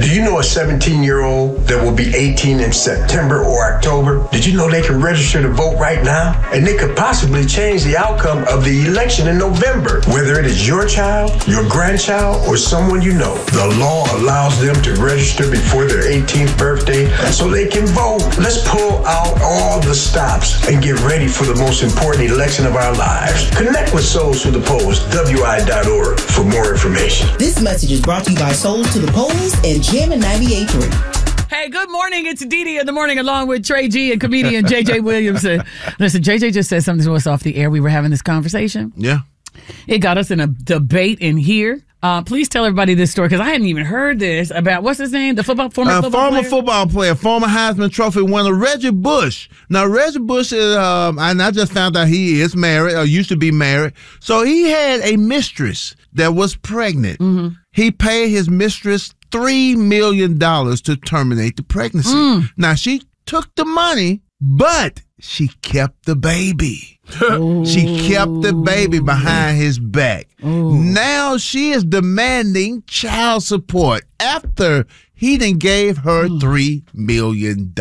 Do you know a 17-year-old that will be 18 in September or October? Did you know they can register to vote right now? And they could possibly change the outcome of the election in November. Whether it is your child, your grandchild, or someone you know, the law allows them to register before their 18th birthday so they can vote. Let's pull out all the stops and get ready for the most important election of our lives. Connect with Souls to the Polls, WI.org, for more information. This message is brought to you by Souls to the Polls and Jammin' 98.3. Hey, good morning. It's Dee in the morning along with Trey G and comedian JJ Williamson. Listen, JJ just said something to us off the air. We were having this conversation. Yeah. It got us in a debate in here. Please tell everybody this story because I hadn't even heard this about, what's his name? The former football player, former Heisman Trophy winner, Reggie Bush. Now, Reggie Bush is, and I just found out he is married, or used to be married. So he had a mistress that was pregnant. Mm-hmm. He paid his mistress $3 million to terminate the pregnancy. Now, she took the money, but she kept the baby. She kept the baby behind his back. Now she is demanding child support after he done gave her $3 million.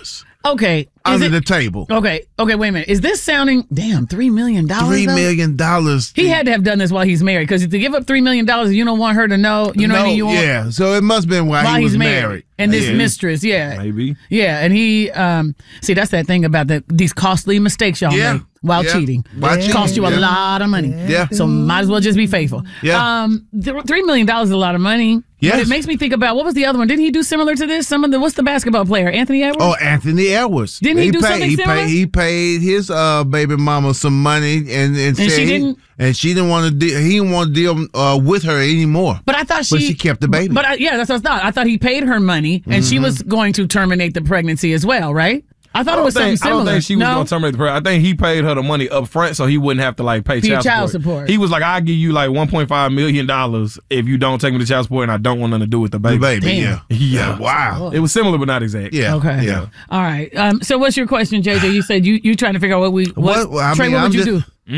Okay. Under the table. Okay, wait a minute. Is this sounding, damn, $3 million? $3 million. He had to have done this while he's married, because to give up $3 million, you don't want her to know, you know what I mean? Yeah, so it must have been while he was married. And this mistress, Maybe. Yeah, and he, see, that's that thing about these costly mistakes y'all make while cheating. It cost you a lot of money. Yeah. So might as well just be faithful. Yeah. $3 million is a lot of money. Yes. But it makes me think about, what was the other one? Didn't he do similar to this? What's the basketball player? Anthony Edwards? Oh, Anthony Edwards. Didn't he do something similar? He paid his baby mama some money and said she didn't? And she didn't want to. He didn't want to deal with her anymore. But I thought she kept the baby. But that's what I thought. I thought he paid her money, and she was going to terminate the pregnancy as well, right? I thought it was something similar. I don't think she was going to terminate the pregnancy. I think he paid her the money up front so he wouldn't have to pay child support. He was like, I'll give you $1.5 million if you don't take me to child support, and I don't want nothing to do with the baby. Yeah. Wow. It was similar but not exact. Yeah. Okay. Yeah. All right. So what's your question, JJ? You said you trying to figure out Trey, what would you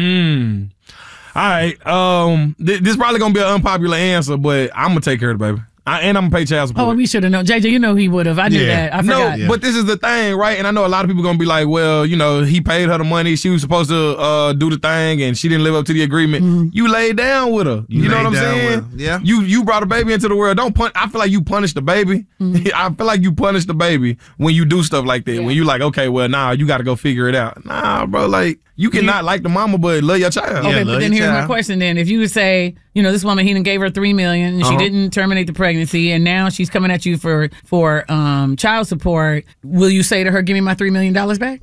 do? All right. This probably gonna be an unpopular answer, but I'm gonna take care of the baby. And I'm gonna pay child support. Oh, we should have known. JJ, you know he would have. I knew that. I forgot. No, but this is the thing, right? And I know a lot of people gonna be like, well, he paid her the money. She was supposed to do the thing, and she didn't live up to the agreement. Mm-hmm. You laid down with her. You know what I'm saying? Yeah. You brought a baby into the world. I feel like you punish the baby. Mm-hmm. I feel like you punish the baby when you do stuff like that. Yeah. When you like, okay, well, you got to go figure it out. Nah, bro, you cannot like the mama, but love your child. Okay, but then here's my question then. If you would say, this woman, he done gave her $3 million and she didn't terminate the pregnancy, and now she's coming at you for child support, will you say to her, give me my $3 million back?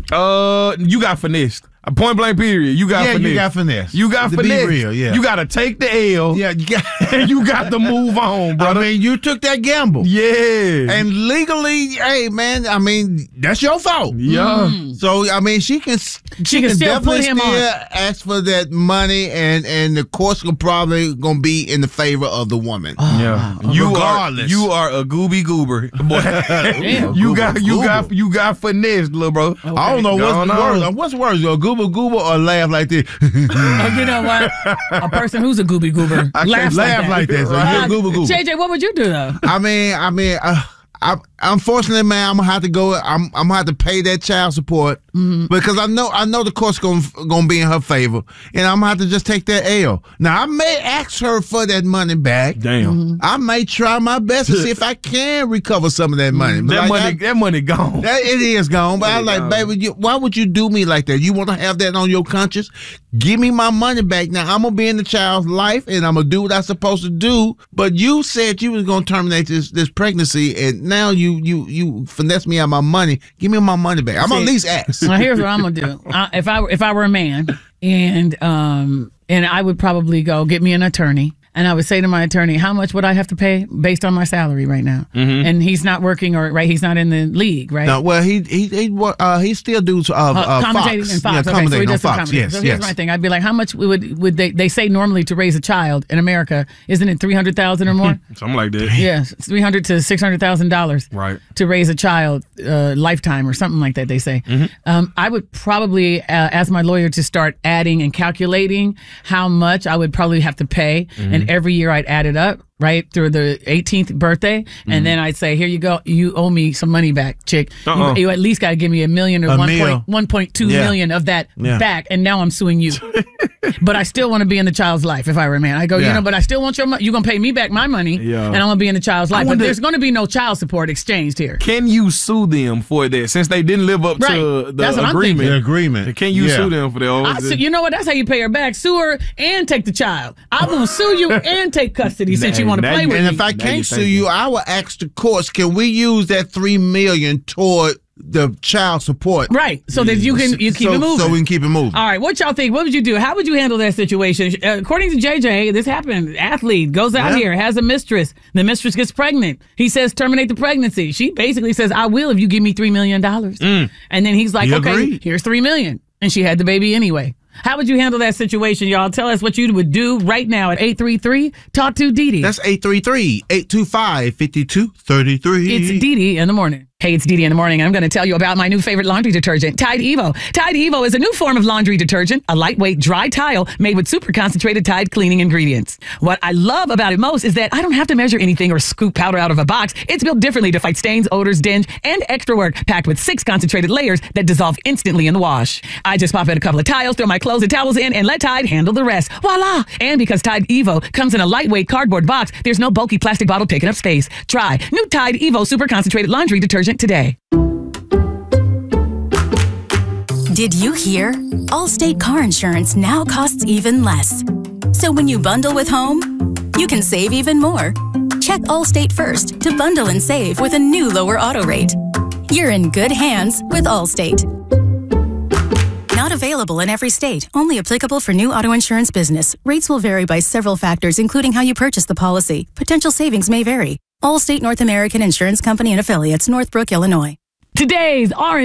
You got finessed. A point blank period. You got finesse. You got finesse. You got to finesse. Be real, yeah. You got to take the L. Yeah, you got to move on, brother. You took that gamble. Yeah. And legally, hey, man, that's your fault. Yeah. So, she can still put him on. Ask for that money, and the courts are probably going to be in the favor of the woman. Yeah. Regardless. You are a gooby goober, boy. Damn. You got finesse, little bro. Okay. I don't know what's worse, goober or laugh like this. You know what? A person who's a gooby goober laughs like that. So you're a goober goober. JJ, what would you do though? Unfortunately, man, I'm gonna have to go. I'm gonna have to pay that child support because I know the court's gonna be in her favor, and I'm gonna have to just take that L. Now I may ask her for that money back. Damn. I may try my best to see if I can recover some of that money. That money gone. It is gone. But I'm like, baby, why would you do me like that? You want to have that on your conscience? Give me my money back. Now I'm gonna be in the child's life, and I'm gonna do what I'm supposed to do. But you said you was gonna terminate this pregnancy, and now you finesse me out my money. Give me my money back. I'm gonna at least ask. Well, here's what I'm gonna do. If I were a man, and I would probably go get me an attorney. And I would say to my attorney, how much would I have to pay based on my salary right now? Mm-hmm. And he's not working, he's not in the league, right? No, well, he still do commentating in Fox. Yeah, so he does Fox. Yes, so here's my thing. I'd be like, how much would they say normally to raise a child in America? Isn't it $300,000 or more? Something like that. Yeah, $300,000 to $600,000. Right. To raise a child lifetime or something like that. They say. Mm-hmm. I would probably ask my lawyer to start adding and calculating how much I would probably have to pay, and every year I'd add it up. right through the 18th birthday, and then I'd say, here you go, you owe me some money back, chick. You at least got to give me $1 million or 1.2 million of that back, and now I'm suing you. But I still want to be in the child's life if I were a man. I go, but I still want your money. You're going to pay me back my money, and I'm going to be in the child's life. But there's going to be no child support exchanged here. Can you sue them for that since they didn't live up to the agreement? The agreement. Can you sue them for that? You know what? That's how you pay her back. Sue her and take the child. I'm going to sue you and take custody since you want to play with me. And if I can't sue you, I will ask the courts, can we use that $3 million toward the child support? Right, so that you keep it moving. So we can keep it moving. All right, what y'all think? What would you do? How would you handle that situation? According to JJ, this happened. Athlete goes out here, has a mistress. The mistress gets pregnant. He says, terminate the pregnancy. She basically says, I will if you give me $3 million. And then he's like, okay, here's $3 million. And she had the baby anyway. How would you handle that situation, y'all? Tell us what you would do right now at 833 Talk to Dee. That's 833-825-5233. It's Dee in the morning. Hey, it's Dee in the morning, and I'm going to tell you about my new favorite laundry detergent, Tide Evo. Tide Evo is a new form of laundry detergent, a lightweight dry tile made with super concentrated Tide cleaning ingredients. What I love about it most is that I don't have to measure anything or scoop powder out of a box. It's built differently to fight stains, odors, dinge, and extra work, packed with 6 concentrated layers that dissolve instantly in the wash. I just pop in a couple of tiles, throw my clothes and towels in, and let Tide handle the rest. Voila! And because Tide Evo comes in a lightweight cardboard box, there's no bulky plastic bottle taking up space. Try new Tide Evo super concentrated laundry detergent today. Did you hear? Allstate car insurance now costs even less. So when you bundle with home, you can save even more. Check Allstate first to bundle and save with a new lower auto rate. You're in good hands with Allstate. Not available in every state. Only applicable for new auto insurance business. Rates will vary by several factors, including how you purchase the policy. Potential savings may vary. Allstate North American Insurance Company and Affiliates, Northbrook, Illinois. Today's R&B